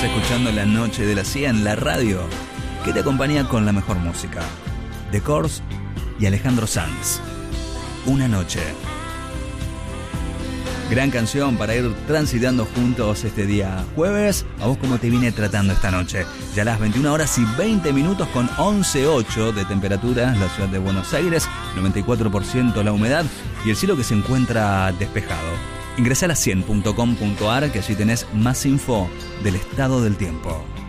escuchando La Noche de la 100, la radio que te acompaña con la mejor música. The Corrs y Alejandro Sanz. Una noche. Gran canción para ir transitando juntos este día jueves. ¿A vos cómo te viene tratando esta noche? Ya a las 21 horas y 20 minutos con 11.8 de temperatura en la ciudad de Buenos Aires, 94% la humedad y el cielo que se encuentra despejado. Ingresá a la100.com.ar que allí tenés más info del estado del tiempo.